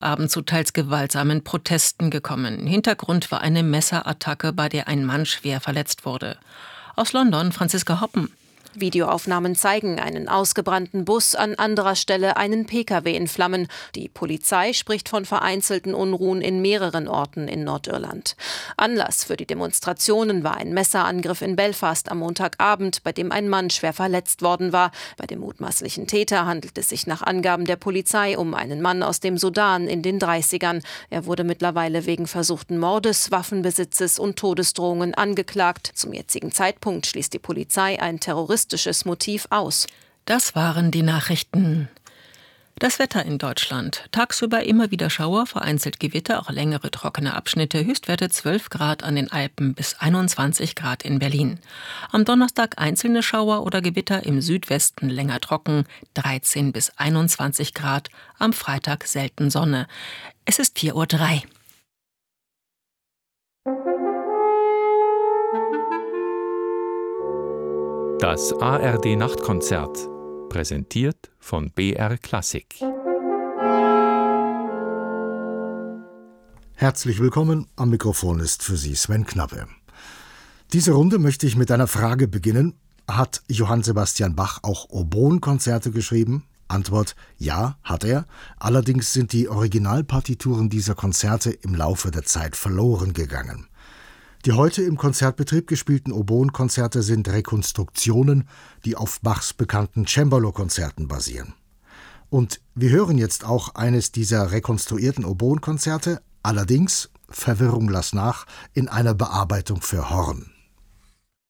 Abend zu teils gewaltsamen Protesten gekommen. Hintergrund war eine Messerattacke, bei der ein Mann schwer verletzt wurde. Aus London Franziska Hoppen. Videoaufnahmen zeigen einen ausgebrannten Bus, an anderer Stelle einen Pkw in Flammen. Die Polizei spricht von vereinzelten Unruhen in mehreren Orten in Nordirland. Anlass für die Demonstrationen war ein Messerangriff in Belfast am Montagabend, bei dem ein Mann schwer verletzt worden war. Bei dem mutmaßlichen Täter handelt es sich nach Angaben der Polizei um einen Mann aus dem Sudan in den 30ern. Er wurde mittlerweile wegen versuchten Mordes, Waffenbesitzes und Todesdrohungen angeklagt. Zum jetzigen Zeitpunkt schließt die Polizei ein terroristisches Motiv aus. Das waren die Nachrichten. Das Wetter in Deutschland. Tagsüber immer wieder Schauer, vereinzelt Gewitter, auch längere trockene Abschnitte. Höchstwerte 12 Grad an den Alpen bis 21 Grad in Berlin. Am Donnerstag einzelne Schauer oder Gewitter, im Südwesten länger trocken, 13 bis 21 Grad. Am Freitag selten Sonne. Es ist 4:03 Uhr. Das ARD-Nachtkonzert, präsentiert von BR Klassik. Herzlich willkommen, am Mikrofon ist für Sie Sven Knappe. Diese Runde möchte ich mit einer Frage beginnen. Hat Johann Sebastian Bach auch Oboen-Konzerte geschrieben? Antwort: ja, hat er. Allerdings sind die Originalpartituren dieser Konzerte im Laufe der Zeit verloren gegangen. Die heute im Konzertbetrieb gespielten Oboen-Konzerte sind Rekonstruktionen, die auf Bachs bekannten Cembalo-Konzerten basieren. Und wir hören jetzt auch eines dieser rekonstruierten Oboen-Konzerte, allerdings, Verwirrung lass nach, in einer Bearbeitung für Horn.